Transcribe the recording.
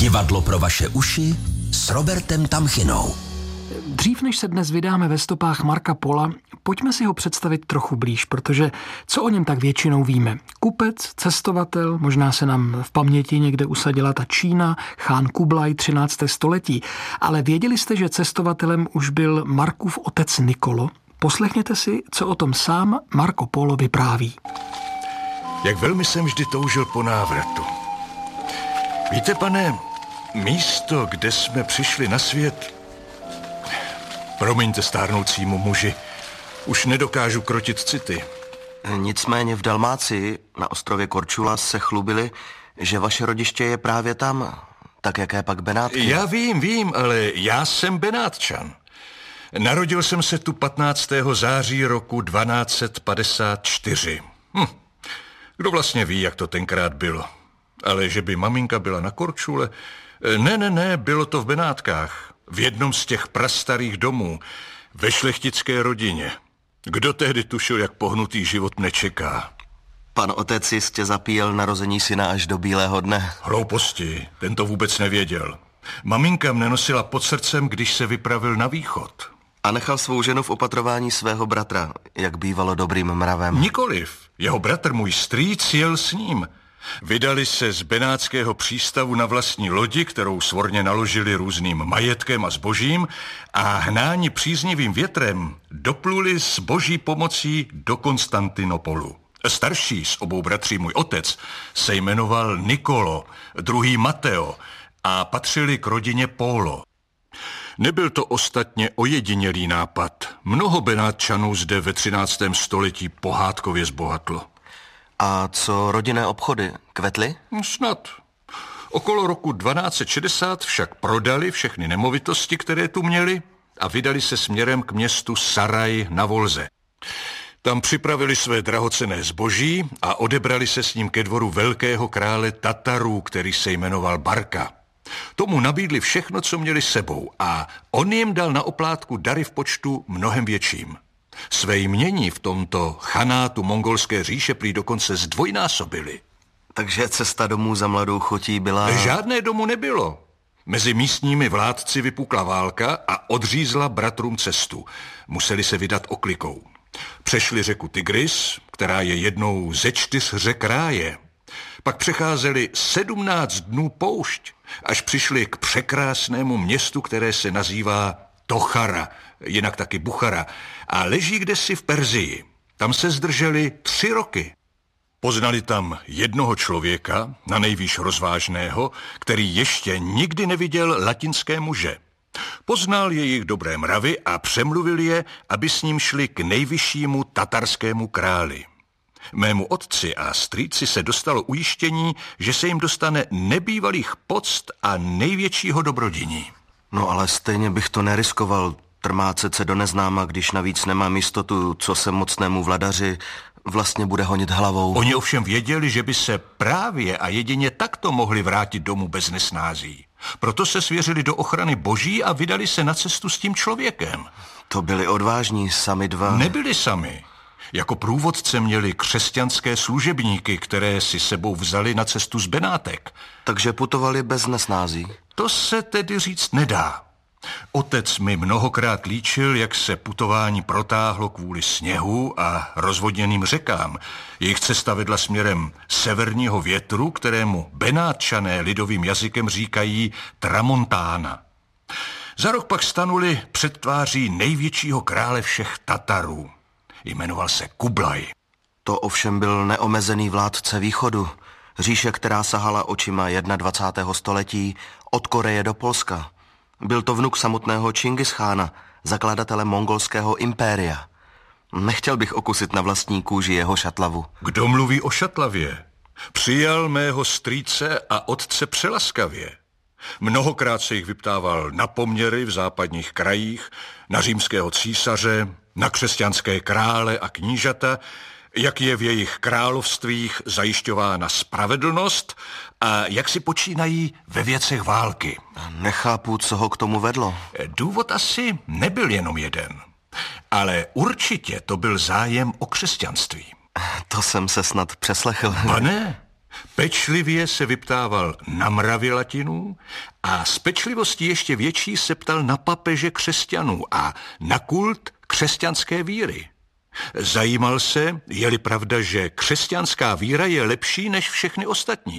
Divadlo pro vaše uši s Robertem Tamchinou. Dřív, než se dnes vydáme ve stopách Marca Pola, pojďme si ho představit trochu blíž, protože co o něm tak většinou víme? Kupec, cestovatel, možná se nám v paměti někde usadila ta Čína, chán Kublaj 13. století, ale věděli jste, že cestovatelem už byl Markův otec Niccolo? Poslechněte si, co o tom sám Marco Polo vypráví. Jak velmi jsem vždy toužil po návratu. Víte, pane, místo, kde jsme přišli na svět, promiňte stárnoucímu muži, už nedokážu krotit city. Nicméně v Dalmácii, na ostrově Korčula, se chlubili, že vaše rodiště je právě tam. Tak jaké pak Benátky? Já vím, ale já jsem Benátčan. Narodil jsem se tu 15. září roku 1254. Kdo vlastně ví, jak to tenkrát bylo? Ale že by maminka byla na Korčule? Ne, bylo to v Benátkách. V jednom z těch prastarých domů, ve šlechtické rodině. Kdo tehdy tušil, jak pohnutý život nečeká? Pan otec jistě zapíjel narození syna až do bílého dne. Hlouposti, ten to vůbec nevěděl. Maminka mne nosila pod srdcem, když se vypravil na východ. A nechal svou ženu v opatrování svého bratra, jak bývalo dobrým mravem. Nikoliv. Jeho bratr, můj strýc, jel s ním. Vydali se z benátského přístavu na vlastní lodi, kterou svorně naložili různým majetkem a zbožím, a hnáni příznivým větrem dopluli s boží pomocí do Konstantinopolu. Starší z obou bratří, můj otec, se jmenoval Niccolo, druhý Matteo a patřili k rodině Polo. Nebyl to ostatně ojedinělý nápad. Mnoho Benátčanů zde ve 13. století pohádkově zbohatlo. A co rodinné obchody? Kvetly? Snad. Okolo roku 1260 však prodali všechny nemovitosti, které tu měli, a vydali se směrem k městu Saraj na Volze. Tam připravili své drahocenné zboží a odebrali se s ním ke dvoru velkého krále Tatarů, který se jmenoval Barka. Tomu nabídli všechno, co měli sebou, a on jim dal na oplátku dary v počtu mnohem větším. Své jmění v tomto chanátu mongolské říše prý dokonce zdvojnásobili. Takže cesta domů za mladou chotí byla... Žádné domů nebylo. Mezi místními vládci vypukla válka a odřízla bratrům cestu. Museli se vydat oklikou. Přešli řeku Tigris, která je jednou ze 4 řek ráje. Pak přecházeli 17 dnů poušť, až přišli k překrásnému městu, které se nazývá Tochara, jinak taky Buchara, a leží kdesi v Perzii. Tam se zdrželi 3 roky. Poznali tam jednoho člověka, na nejvýš rozvážného, který ještě nikdy neviděl latinské muže. Poznal jejich dobré mravy a přemluvil je, aby s ním šli k nejvyššímu tatarskému králi. Mému otci a strýci se dostalo ujištění, že se jim dostane nebývalých poct a největšího dobrodiní. No ale stejně bych to neriskoval, trmácet se do neznáma, když navíc nemám jistotu, co se mocnému vladaři vlastně bude honit hlavou. Oni ovšem věděli, že by se právě a jedině takto mohli vrátit domů bez nesnází. Proto se svěřili do ochrany boží a vydali se na cestu s tím člověkem. To byli odvážní, sami dva. Nebyli sami. Jako průvodce měli křesťanské služebníky, které si sebou vzali na cestu z Benátek. Takže putovali bez nesnází? To se tedy říct nedá. Otec mi mnohokrát líčil, jak se putování protáhlo kvůli sněhu a rozvodněným řekám. Jejich cesta vedla směrem severního větru, kterému Benátčané lidovým jazykem říkají Tramontána. Za rok pak stanuli před tváří největšího krále všech Tatarů. Jmenoval se Kublaj. To ovšem byl neomezený vládce východu. Říše, která sahala očima 21. století od Koreje do Polska. Byl to vnuk samotného Čingischána, zakladatele mongolského impéria. Nechtěl bych okusit na vlastní kůži jeho šatlavu. Kdo mluví o šatlavě? Přijal mého strýce a otce přelaskavě. Mnohokrát se jich vyptával na poměry v západních krajích, na římského císaře, na křesťanské krále a knížata, jak je v jejich královstvích zajišťována spravedlnost a jak si počínají ve věcech války. Nechápu, co ho k tomu vedlo. Důvod asi nebyl jenom jeden, ale určitě to byl zájem o křesťanství. To jsem se snad přeslechl. Pane, Pečlivě se vyptával na mravy Latinů a s pečlivostí ještě větší se ptal na papeže křesťanů a na kult křesťanské víry. Zajímal se, je-li pravda, že křesťanská víra je lepší než všechny ostatní.